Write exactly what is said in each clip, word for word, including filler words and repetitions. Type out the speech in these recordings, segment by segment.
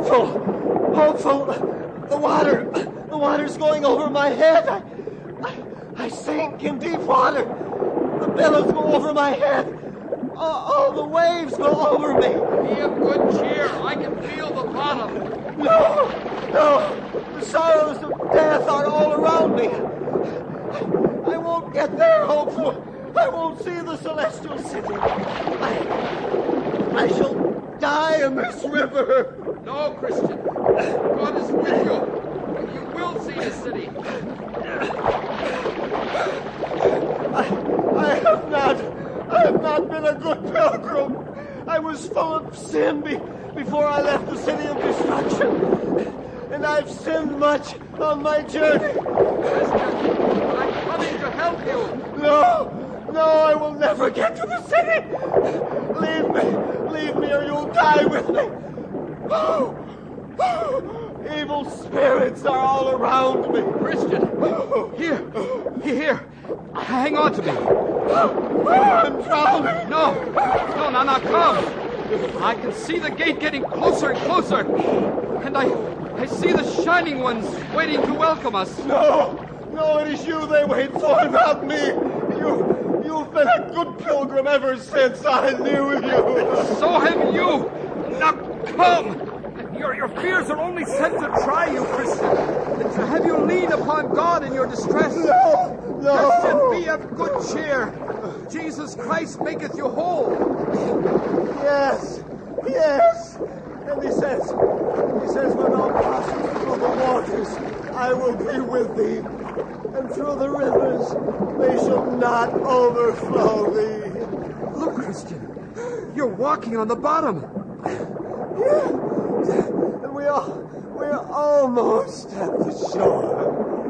hopeful, hopeful. The water, the water's going over my head. I, I, I sink in deep water. The billows go over my head. All, all the waves go over me. Be of good cheer. I can feel the bottom. No, no. The sorrows of death are all around me. I, I won't get there, hopeful. I won't see the celestial city. I, I shall die in this river. No, Christian. God is with you. You will see the city. I, I have not, I have not been a good pilgrim. I was full of sin be, before I left the city of destruction. And I've sinned much on my journey. Christian, I'm coming to help you. No. No, I will never get to the city. Leave me. Leave me or you'll die with me. Oh, oh, evil spirits are all around me. Christian, here, here. Hang on to me. I'm drowning. No, no, no, no, come. I can see the gate getting closer and closer. And I, I see the Shining Ones waiting to welcome us. No, no, it is you they wait for, not me. You... You've been a good pilgrim ever since I knew you. So have you. Now come. Your, your fears are only sent to try you, Christian. To have you lean upon God in your distress. No, no. Christian, be of good cheer. Jesus Christ maketh you whole. Yes, yes. And he says, he says, when thou passest through the waters, I will be with thee. And through the rivers, they shall not overflow thee. Look, Christian, you're walking on the bottom. Yeah, and we are, we are almost at the shore.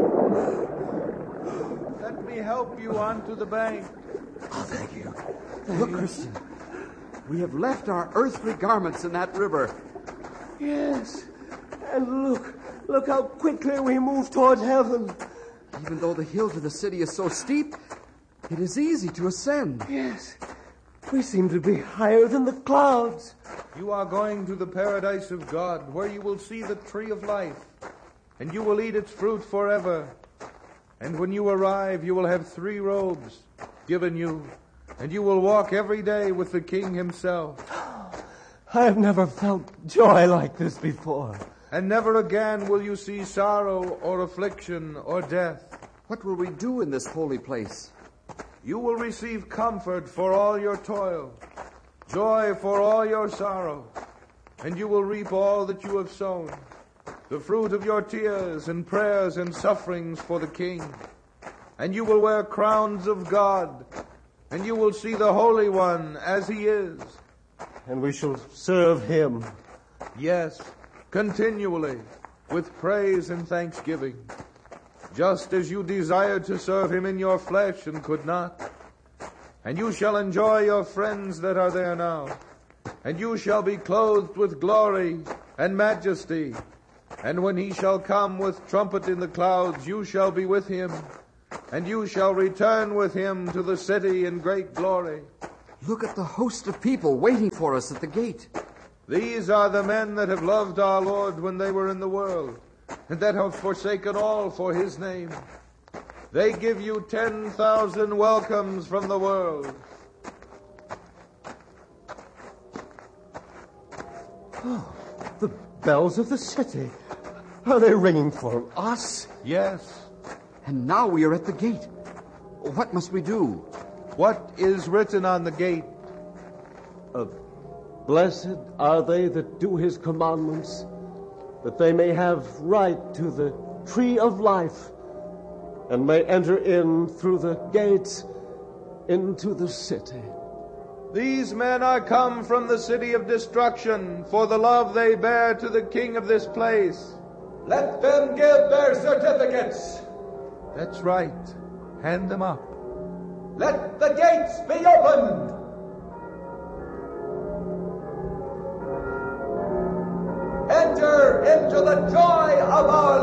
Let me help you onto the bank. Oh, thank you. Look, Christian, we have left our earthly garments in that river. Yes, and look, look how quickly we move toward heaven. Even though the hill to the city is so steep, it is easy to ascend. Yes, we seem to be higher than the clouds. You are going to the paradise of God, where you will see the tree of life, and you will eat its fruit forever. And when you arrive, you will have three robes given you, and you will walk every day with the King himself. I have never felt joy like this before. And never again will you see sorrow or affliction or death. What will we do in this holy place? You will receive comfort for all your toil, joy for all your sorrow, and you will reap all that you have sown, the fruit of your tears and prayers and sufferings for the King. And you will wear crowns of God, and you will see the Holy One as he is. And we shall serve him. Yes, continually, with praise and thanksgiving, just as you desired to serve him in your flesh and could not. And you shall enjoy your friends that are there now, and you shall be clothed with glory and majesty. And when he shall come with trumpet in the clouds, you shall be with him, and you shall return with him to the city in great glory. Look at the host of people waiting for us at the gate. These are the men that have loved our Lord when they were in the world, and that have forsaken all for his name. They give you ten thousand welcomes from the world. Oh, the bells of the city. Are they ringing for us? Yes. And now we are at the gate. What must we do? What is written on the gate? Uh, Blessed are they that do his commandments, that they may have right to the tree of life, and may enter in through the gates into the city. These men are come from the city of destruction, for the love they bear to the King of this place. Let them give their certificates. That's right. Hand them up. Let the gates be opened. Enter into the joy of our